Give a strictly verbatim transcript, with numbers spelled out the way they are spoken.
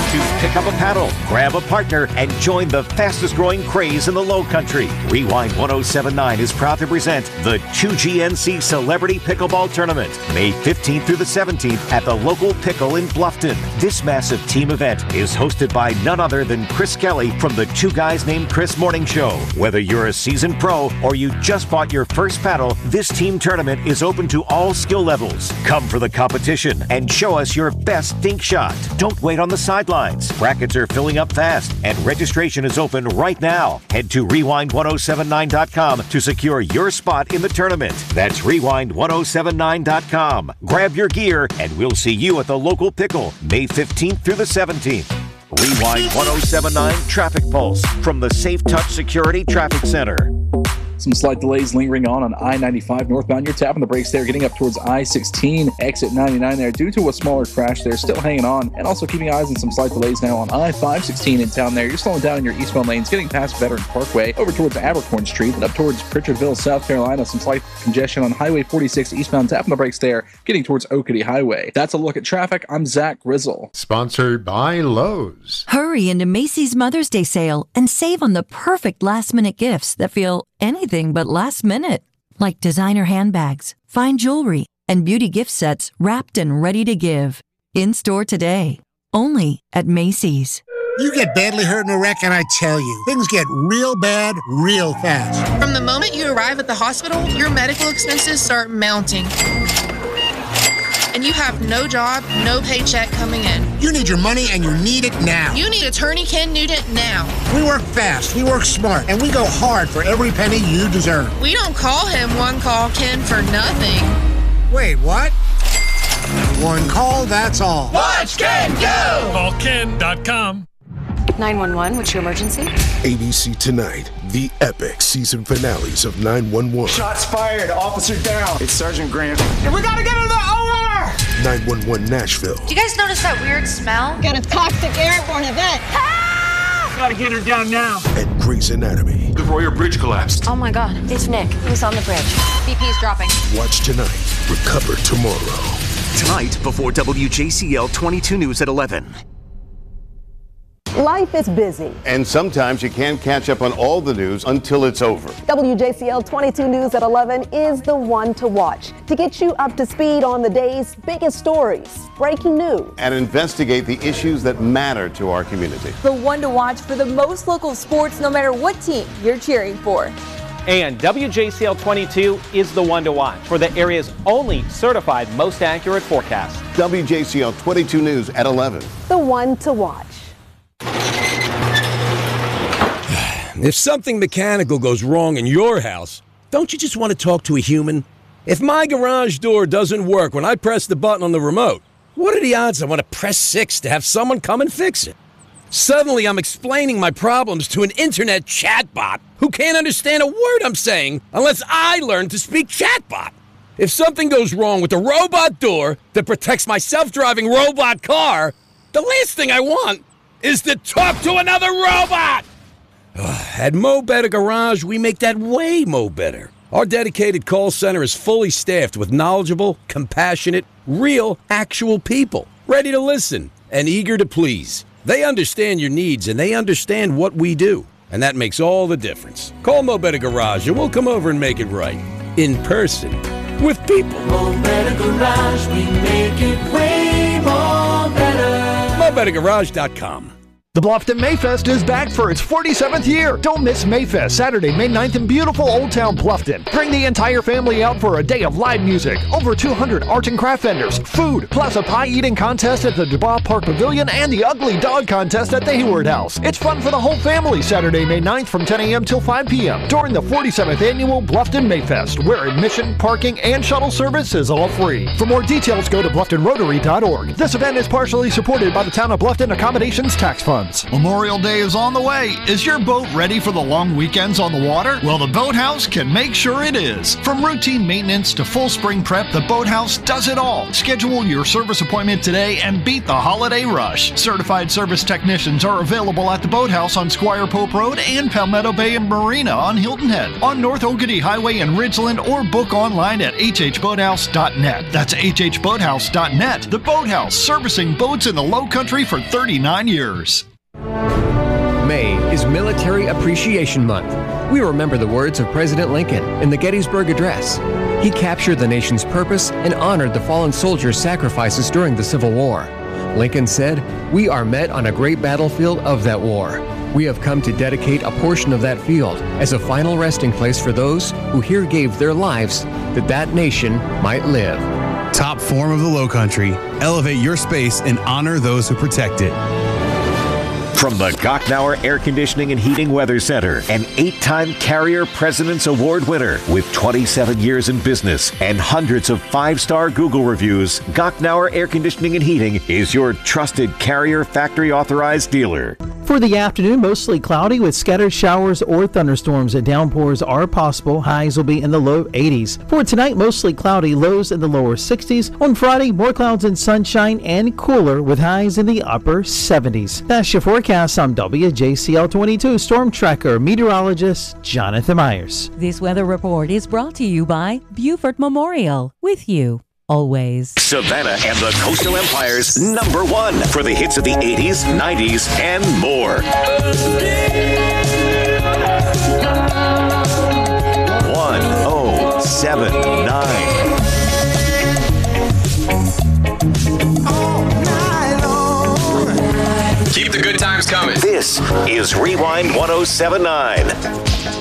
to pick up a paddle, grab a partner, and join the fastest growing craze in the Low Country. Rewind ten seventy-nine is proud to present the two G N C Celebrity Pickleball Tournament, May fifteenth through the seventeenth at the local Pickle in Bluffton. This massive team event is hosted by none other than Chris Kelly from the Two Guys Named Chris Morning Show. Whether you're a seasoned pro or you just bought your first paddle, this team tournament is open to all skill levels. Come for the competition and show us your best dink shot. Don't wait on the sidelines. Brackets are filling up fast and registration is open right now. Head to rewind ten seventy-nine dot com to secure your spot in the tournament. That's rewind ten seventy-nine dot com. Grab your gear and we'll see you at the local Pickle, May fifteenth through the seventeenth. Rewind ten seventy-nine Traffic Pulse from the Safe Touch Security Traffic Center. Some slight delays lingering on on I ninety-five northbound. You're tapping the brakes there, getting up towards I sixteen, exit ninety-nine there due to a smaller crash there. Still hanging on, and also keeping eyes on some slight delays now on I five sixteen in town there. You're slowing down in your eastbound lanes, getting past Veterans Parkway over towards Abercorn Street and up towards Pritchardville, South Carolina. Some slight congestion on Highway forty-six eastbound. Tapping the brakes there, getting towards Oakity Highway. That's a look at traffic. I'm Zach Grizzle. Sponsored by Lowe's. Hurry into Macy's Mother's Day sale and save on the perfect last-minute gifts that feel anything but last minute. Like designer handbags, fine jewelry, and beauty gift sets wrapped and ready to give. In store today. Only at Macy's. You get badly hurt in a wreck and I tell you, things get real bad real fast. From the moment you arrive at the hospital, your medical expenses start mounting. And you have no job, no paycheck coming in. You need your money and you need it now. You need attorney Ken Nugent now. We work fast, we work smart, and we go hard for every penny you deserve. We don't call him One Call Ken for nothing. Wait, what? One call, that's all. Watch Ken go! Call Ken dot com. nine one one, what's your emergency? A B C Tonight, the epic season finales of nine one one. Shots fired, officer down. It's Sergeant Grant. And we gotta get to the O R! nine one one Nashville. Do you guys notice that weird smell? Got a toxic airborne event. Ah! Gotta get her down now. And Grey's Anatomy. The Royer Bridge collapsed. Oh my God, it's Nick. He's on the bridge. B P's dropping. Watch tonight, recover tomorrow. Tonight before W J C L twenty-two News at eleven. Life is busy. And sometimes you can't catch up on all the news until it's over. W J C L twenty-two News at eleven is the one to watch to get you up to speed on the day's biggest stories, breaking news, and investigate the issues that matter to our community. The one to watch for the most local sports, no matter what team you're cheering for. And W J C L twenty-two is the one to watch for the area's only certified most accurate forecast. W J C L twenty-two News at eleven. The one to watch. If something mechanical goes wrong in your house, don't you just want to talk to a human? If my garage door doesn't work when I press the button on the remote, what are the odds I want to press six to have someone come and fix it? Suddenly I'm explaining my problems to an internet chatbot who can't understand a word I'm saying unless I learn to speak chatbot. If something goes wrong with the robot door that protects my self-driving robot car, the last thing I want is to talk to another robot! At Mo Better Garage, we make that way mo better. Our dedicated call center is fully staffed with knowledgeable, compassionate, real, actual people, ready to listen and eager to please. They understand your needs and they understand what we do, and that makes all the difference. Call Mo Better Garage and we'll come over and make it right. In person. With people. Mo Better Garage, we make it way more better. Mo Better Garage dot com. The Bluffton Mayfest is back for its forty-seventh year. Don't miss Mayfest, Saturday, May ninth in beautiful Old Town Bluffton. Bring the entire family out for a day of live music, over two hundred art and craft vendors, food, plus a pie eating contest at the Dubois Park Pavilion and the Ugly Dog contest at the Hayward House. It's fun for the whole family, Saturday, May ninth from ten a.m. till five p.m. during the forty-seventh Annual Bluffton Mayfest, where admission, parking, and shuttle service is all free. For more details, go to bluffton rotary dot org. This event is partially supported by the Town of Bluffton Accommodations Tax Fund. Month. Memorial Day is on the way. Is your boat ready for the long weekends on the water? Well, the Boathouse can make sure it is. From routine maintenance to full spring prep, the Boathouse does it all. Schedule your service appointment today and beat the holiday rush. Certified service technicians are available at the Boathouse on Squire Pope Road and Palmetto Bay and Marina on Hilton Head, on North Oakady Highway in Ridgeland, or book online at h h boathouse dot net. That's h h boathouse dot net. The Boathouse, servicing boats in the Low Country for thirty-nine years. May is Military Appreciation Month. We remember the words of President Lincoln in the Gettysburg Address. He captured the nation's purpose and honored the fallen soldiers' sacrifices during the Civil War. Lincoln said, "We are met on a great battlefield of that war. We have come to dedicate a portion of that field as a final resting place for those who here gave their lives that that nation might live." Top form of the Low Country. Elevate your space and honor those who protect it. From the Gocknauer Air Conditioning and Heating Weather Center, an eight-time Carrier President's Award winner with twenty-seven years in business and hundreds of five-star Google reviews, Gocknauer Air Conditioning and Heating is your trusted Carrier factory-authorized dealer. For the afternoon, mostly cloudy with scattered showers or thunderstorms, and downpours are possible. Highs will be in the low eighties. For tonight, mostly cloudy, lows in the lower sixties. On Friday, more clouds and sunshine and cooler with highs in the upper seventies. That's your forecast. I'm W J C L twenty-two Storm Tracker meteorologist Jonathan Myers. This weather report is brought to you by Beaufort Memorial. With you always. Savannah and the Coastal Empire's number one for the hits of the eighties, nineties, and more. one oh seven nine. Keep the good times coming. This is Rewind one oh seven nine.